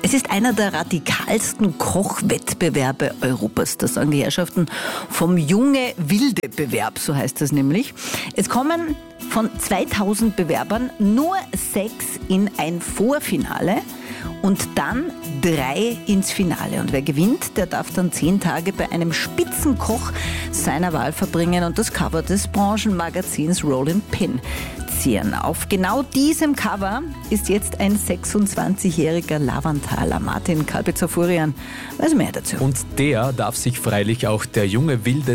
Es ist einer der radikalsten Kochwettbewerbe Europas. Das sagen die Herrschaften vom Junge-Wilde-Bewerb, so heißt das nämlich. Es kommen von 2000 Bewerbern nur 6 in ein Vorfinale und dann 3 ins Finale. Und wer gewinnt, der darf dann 10 Tage bei einem Spitzenkoch seiner Wahl verbringen und das Cover des Branchenmagazins Rolling Pin zieren. Auf genau diesem Cover ist jetzt ein 26-jähriger Lavantaler, Martin Kalbitzer-Furian. Was mehr dazu? Und der darf sich freilich auch der Junge Wilde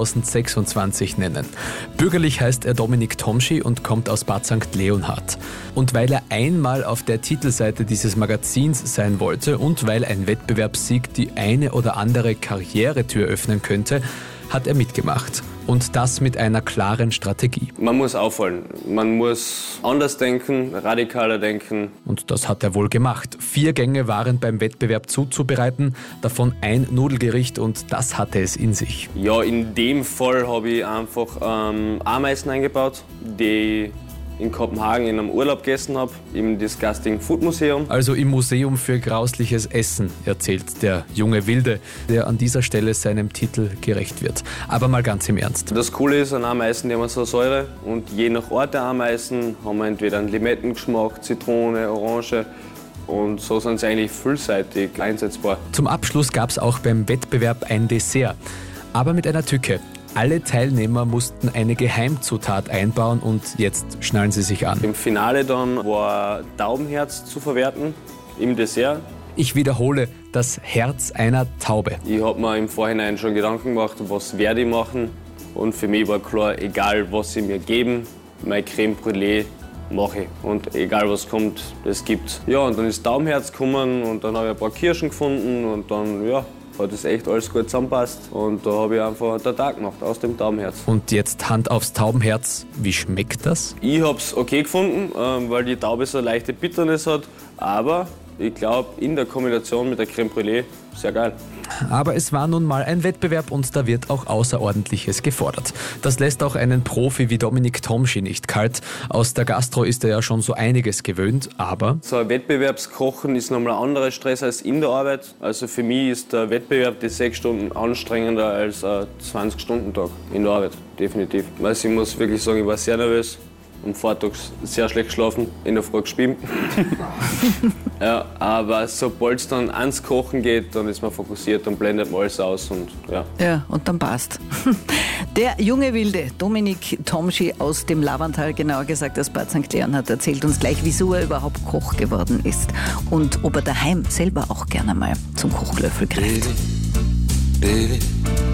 2026 nennen. Bürgerlich heißt er Dominik Tomschi und kommt aus Bad St. Leonhard. Und weil er einmal auf der Titelseite dieses Magazins sein wollte und weil ein Wettbewerbssieg die eine oder andere Karrieretür öffnen könnte, hat er mitgemacht. Und das mit einer klaren Strategie. Man muss auffallen. Man muss anders denken, radikaler denken. Und das hat er wohl gemacht. 4 Gänge waren beim Wettbewerb zuzubereiten, davon ein Nudelgericht und das hatte es in sich. Ja, in dem Fall habe ich einfach Ameisen eingebaut, die in Kopenhagen in einem Urlaub gegessen habe, im Disgusting Food Museum. Also im Museum für grausliches Essen, erzählt der Junge Wilde, der an dieser Stelle seinem Titel gerecht wird. Aber mal ganz im Ernst. Das Coole ist an Ameisen, die haben so Säure und je nach Art der Ameisen haben wir entweder einen Limettengeschmack, Zitrone, Orange. Und so sind sie eigentlich vielseitig einsetzbar. Zum Abschluss gab es auch beim Wettbewerb ein Dessert, aber mit einer Tücke. Alle Teilnehmer mussten eine Geheimzutat einbauen und jetzt schnallen sie sich an. Im Finale dann war Taubenherz zu verwerten im Dessert. Ich wiederhole, das Herz einer Taube. Ich habe mir im Vorhinein schon Gedanken gemacht, was werde ich machen. Und für mich war klar, egal was sie mir geben, mein Crème Brûlée mache ich. Und egal was kommt, das gibt's. Ja, und dann ist Taubenherz gekommen und dann habe ich ein paar Kirschen gefunden und dann, ja, hat das echt alles gut zusammenpasst. Und da habe ich einfach den Tag gemacht aus dem Taubenherz. Und jetzt Hand aufs Taubenherz. Wie schmeckt das? Ich habe es okay gefunden, weil die Taube so eine leichte Bitternis hat. Aber ich glaube, in der Kombination mit der Crème Brûlée sehr geil. Aber es war nun mal ein Wettbewerb und da wird auch Außerordentliches gefordert. Das lässt auch einen Profi wie Dominik Tomschi nicht kalt. Aus der Gastro ist er ja schon so einiges gewöhnt, aber... So ein Wettbewerbskochen ist nochmal ein anderer Stress als in der Arbeit. Also für mich ist der Wettbewerb die 6 Stunden anstrengender als ein 20-Stunden-Tag in der Arbeit, definitiv. Weil ich muss wirklich sagen, ich war sehr nervös. Am Vortag sehr schlecht geschlafen, in der Früh geschwimmt. Ja, aber sobald es dann ans Kochen geht, dann ist man fokussiert, dann blendet man alles aus und ja. Ja, und dann passt. Der Junge Wilde, Dominik Tomschi aus dem Lavantal, genauer gesagt aus Bad St. Leonhard, erzählt uns gleich, wieso er überhaupt Koch geworden ist und ob er daheim selber auch gerne mal zum Kochlöffel greift. Baby, baby.